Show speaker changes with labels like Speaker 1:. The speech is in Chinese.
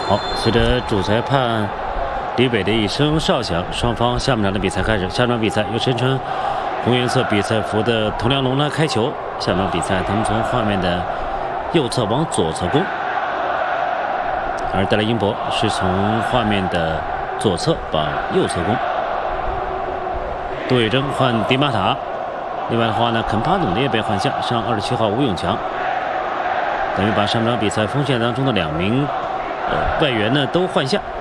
Speaker 1: 好，随着主裁判李伟的一声哨响，双方下半场的比赛开始。下场比赛由身穿红颜色比赛服的佟良龙来开球。下场比赛他们从画面的右侧往左侧攻，而戴勒英博是从画面的左侧往右侧攻。杜伟征换迪马塔，另外的话呢，肯帕努也被换下，上27号吴永强，等于把上场比赛锋线当中的2名外援呢都换下。